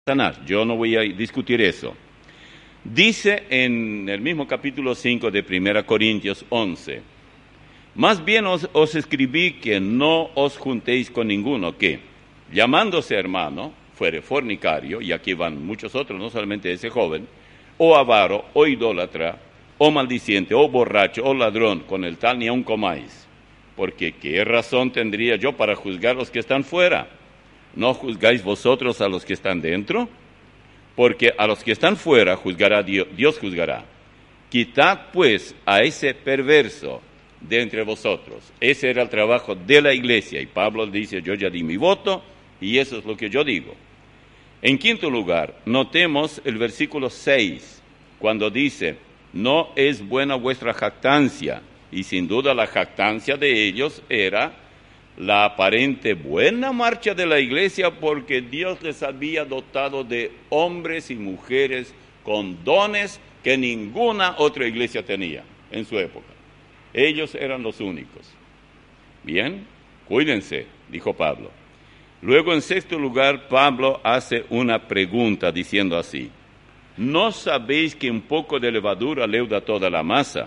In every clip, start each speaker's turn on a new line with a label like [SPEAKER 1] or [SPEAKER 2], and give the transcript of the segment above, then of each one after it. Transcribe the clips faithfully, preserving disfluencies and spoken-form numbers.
[SPEAKER 1] Satanás. Yo no voy a discutir eso. Dice en el mismo capítulo cinco de primera Corintios once, más bien os, os escribí que no os juntéis con ninguno que, llamándose hermano, fuere fornicario, y aquí van muchos otros, no solamente ese joven, o avaro, o idólatra, o maldiciente, o borracho, o ladrón, con el tal ni aun comáis. Porque ¿qué razón tendría yo para juzgar a los que están fuera? ¿No juzgáis vosotros a los que están dentro? Porque a los que están fuera juzgará Dios, Dios juzgará. Quitad pues a ese perverso de entre vosotros. Ese era el trabajo de la iglesia. Y Pablo dice, yo ya di mi voto, y eso es lo que yo digo. En quinto lugar, notemos el versículo seis, cuando dice, no es buena vuestra jactancia. Y sin duda la jactancia de ellos era la aparente buena marcha de la iglesia, porque Dios les había dotado de hombres y mujeres con dones que ninguna otra iglesia tenía en su época. Ellos eran los únicos. Bien, cuídense, dijo Pablo. Luego, en sexto lugar, Pablo hace una pregunta diciendo así, ¿no sabéis que un poco de levadura leuda toda la masa?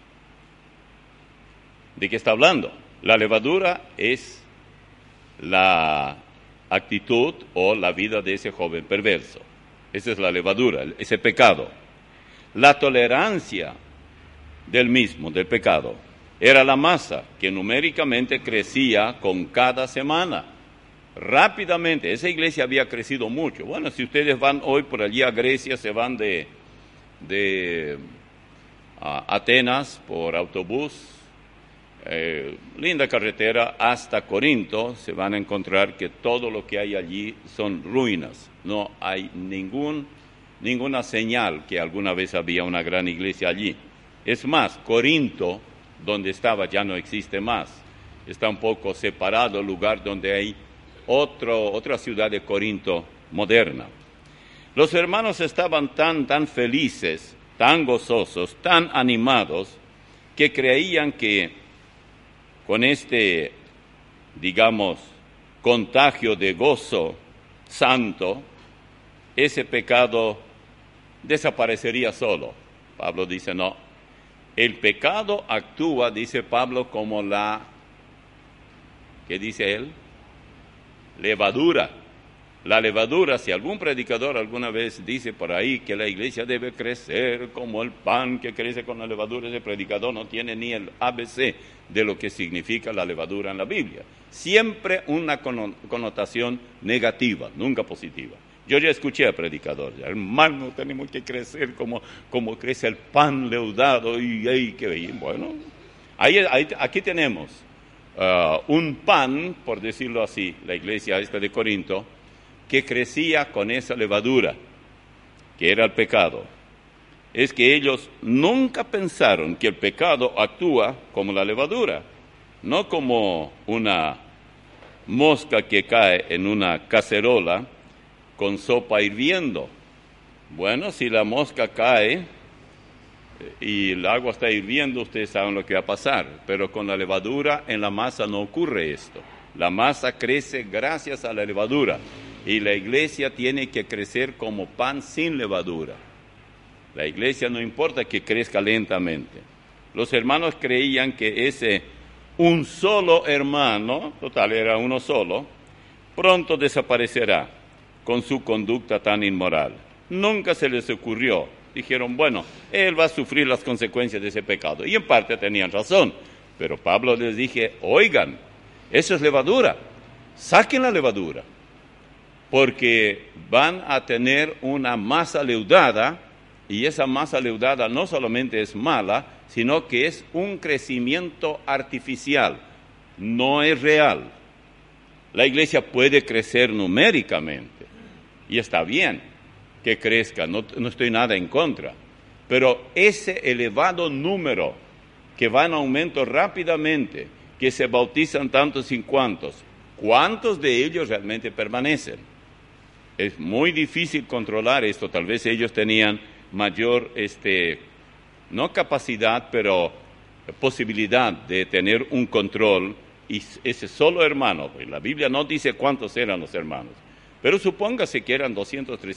[SPEAKER 1] ¿De qué está hablando? La levadura es la actitud o la vida de ese joven perverso. Esa es la levadura, ese pecado. La tolerancia del mismo, del pecado, era la masa que numéricamente crecía con cada semana. Rápidamente, esa iglesia había crecido mucho. Bueno, si ustedes van hoy por allí a Grecia, se van de, de a Atenas por autobús, Eh, linda carretera hasta Corinto, se van a encontrar que todo lo que hay allí son ruinas. No hay ningún, ninguna señal que alguna vez había una gran iglesia allí. Es más, Corinto, donde estaba, ya no existe más. Está un poco separado el lugar donde hay otro, otra ciudad de Corinto moderna. Los hermanos estaban tan, tan felices, tan gozosos, tan animados, que creían que con este, digamos, contagio de gozo santo, ese pecado desaparecería solo. Pablo dice, no, el pecado actúa, dice Pablo, como la, ¿qué dice él? Levadura. La levadura, si algún predicador alguna vez dice por ahí que la iglesia debe crecer como el pan que crece con la levadura, ese predicador no tiene ni el A B C de lo que significa la levadura en la Biblia. Siempre una connotación negativa, nunca positiva. Yo ya escuché a predicadores, hermano, tenemos que crecer como, como crece el pan leudado, y, y que bueno, ahí, ahí, aquí tenemos uh, un pan, por decirlo así, la iglesia esta de Corinto, que crecía con esa levadura, que era el pecado. Es que ellos nunca pensaron que el pecado actúa como la levadura, no como una mosca que cae en una cacerola con sopa hirviendo. Bueno, si la mosca cae y el agua está hirviendo, ustedes saben lo que va a pasar, pero con la levadura en la masa no ocurre esto. La masa crece gracias a la levadura. Y la iglesia tiene que crecer como pan sin levadura. La iglesia no importa que crezca lentamente. Los hermanos creían que ese un solo hermano, total era uno solo, pronto desaparecerá con su conducta tan inmoral. Nunca se les ocurrió. Dijeron, bueno, él va a sufrir las consecuencias de ese pecado. Y en parte tenían razón. Pero Pablo les dije, oigan, eso es levadura. Saquen la levadura. Porque van a tener una masa leudada, y esa masa leudada no solamente es mala, sino que es un crecimiento artificial, no es real. La iglesia puede crecer numéricamente, y está bien que crezca, no, no estoy nada en contra, pero ese elevado número que va en aumento rápidamente, que se bautizan tantos y cuantos, ¿cuántos de ellos realmente permanecen? Es muy difícil controlar esto. Tal vez ellos tenían mayor, este, no capacidad, pero posibilidad de tener un control. Y ese solo hermano, pues la Biblia no dice cuántos eran los hermanos, Pero supóngase que eran doscientos,